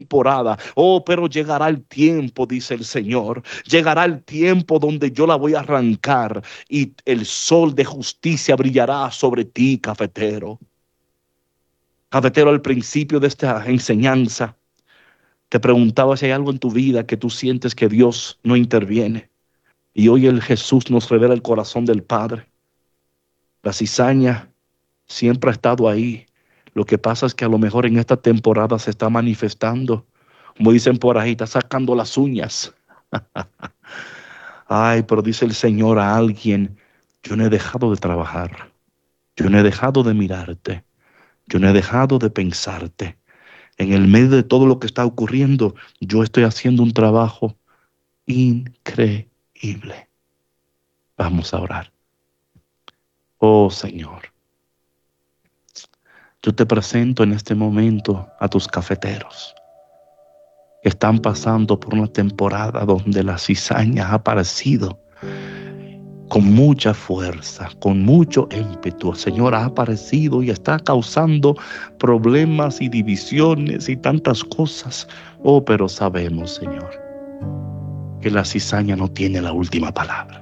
temporada. Oh, pero llegará el tiempo, dice el Señor. Llegará el tiempo donde yo la voy a arrancar y el sol de justicia brillará sobre ti, cafetero. Cafetero, al principio de esta enseñanza, te preguntaba si hay algo en tu vida que tú sientes que Dios no interviene. Y hoy el Jesús nos revela el corazón del Padre. La cizaña siempre ha estado ahí. Lo que pasa es que a lo mejor en esta temporada se está manifestando. Como dicen por ahí, está sacando las uñas. Ay, pero dice el Señor a alguien: yo no he dejado de trabajar. Yo no he dejado de mirarte. Yo no he dejado de pensarte. En el medio de todo lo que está ocurriendo, yo estoy haciendo un trabajo increíble. Vamos a orar. Oh Señor, yo te presento en este momento a tus cafeteros que están pasando por una temporada donde la cizaña ha aparecido con mucha fuerza, con mucho ímpetu. El Señor ha aparecido y está causando problemas y divisiones y tantas cosas. Oh, pero sabemos, Señor, que la cizaña no tiene la última palabra.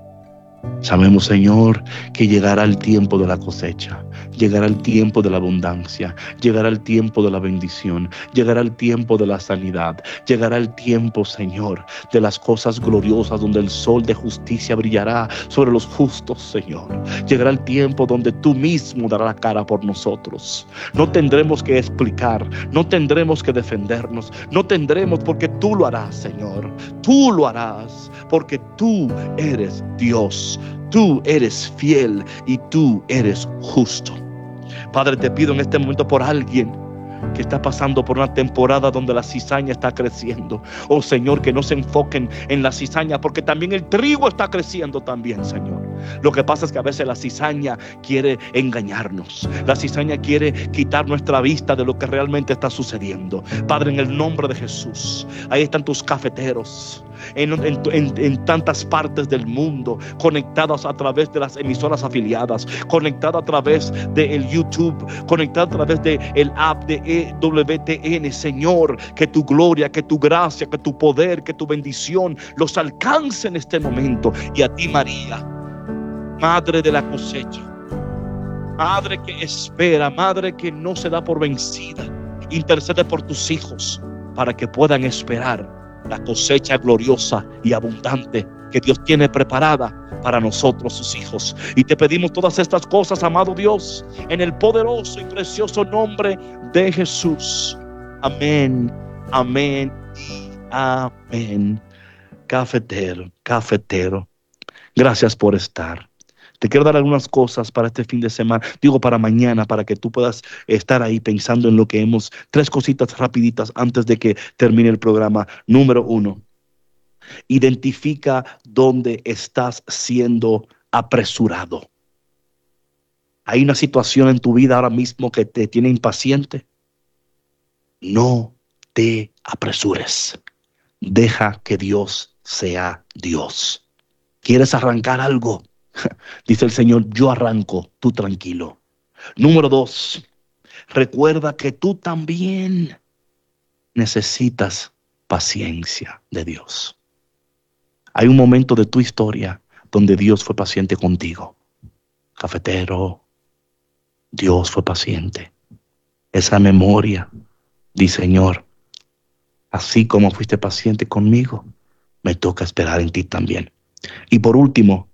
Sabemos, Señor, que llegará el tiempo de la cosecha, llegará el tiempo de la abundancia, llegará el tiempo de la bendición, llegará el tiempo de la sanidad, llegará el tiempo, Señor, de las cosas gloriosas donde el sol de justicia brillará sobre los justos, Señor. Llegará el tiempo donde tú mismo darás la cara por nosotros. No tendremos que explicar, no tendremos que defendernos, no tendremos, porque tú lo harás, Señor. Tú lo harás, porque tú eres Dios. Tú eres fiel y tú eres justo. Padre, te pido en este momento por alguien que está pasando por una temporada donde la cizaña está creciendo. Oh Señor, que no se enfoquen en la cizaña, porque también el trigo está creciendo también, Señor. Lo que pasa es que a veces la cizaña quiere engañarnos. La cizaña quiere quitar nuestra vista de lo que realmente está sucediendo. Padre, en el nombre de Jesús, ahí están tus cafeteros en tantas partes del mundo, conectados a través de las emisoras afiliadas, conectados a través del YouTube, conectados a través del app de EWTN. Señor, que tu gloria, que tu gracia, que tu poder, que tu bendición los alcance en este momento. Y a ti, María, Madre de la cosecha, Madre que espera, Madre que no se da por vencida, intercede por tus hijos para que puedan esperar la cosecha gloriosa y abundante que Dios tiene preparada para nosotros, sus hijos. Y te pedimos todas estas cosas, amado Dios, en el poderoso y precioso nombre de Jesús. Amén, amén y amén. Cafetero, cafetero, gracias por estar. Te quiero dar algunas cosas para este fin de semana, para mañana, para que tú puedas estar ahí pensando en lo que hemos. 3 cositas rapiditas antes de que termine el programa. Número 1, identifica dónde estás siendo apresurado. Hay una situación en tu vida ahora mismo que te tiene impaciente. No te apresures. Deja que Dios sea Dios. ¿Quieres arrancar algo? Dice el Señor: yo arranco, tú tranquilo. Número 2, recuerda que tú también necesitas paciencia de Dios. Hay un momento de tu historia donde Dios fue paciente contigo. Cafetero, Dios fue paciente. Esa memoria, dice: Señor, así como fuiste paciente conmigo, me toca esperar en ti también. Y por último,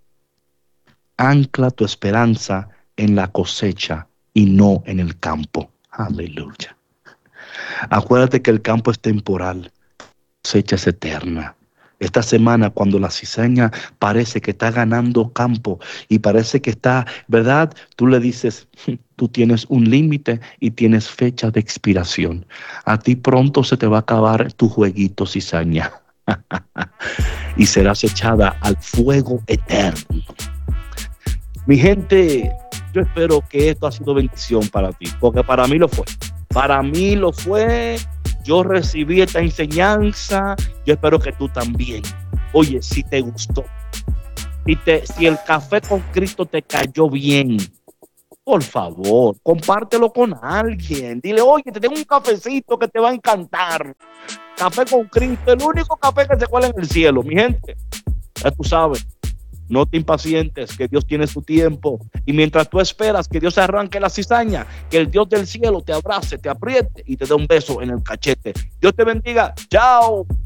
ancla tu esperanza en la cosecha y no en el campo. Aleluya. Acuérdate que el campo es temporal, la cosecha es eterna. Esta semana, cuando la cizaña parece que está ganando campo y parece que está, ¿verdad? Tú le dices: tú tienes un límite y tienes fecha de expiración. A ti pronto se te va a acabar tu jueguito, cizaña. Y serás echada al fuego eterno. Mi gente, yo espero que esto ha sido bendición para ti, porque para mí lo fue. Para mí lo fue. Yo recibí esta enseñanza. Yo espero que tú también. Oye, si te gustó, si el café con Cristo te cayó bien, Por favor, compártelo con alguien. Dile, oye, te tengo un cafecito que te va a encantar. Café con Cristo, el único café que se cuela en el cielo, mi gente. Ya tú sabes, no te impacientes, que Dios tiene su tiempo. Y mientras tú esperas que Dios arranque la cizaña, que el Dios del cielo te abrace, te apriete y te dé un beso en el cachete. Dios te bendiga. Chao.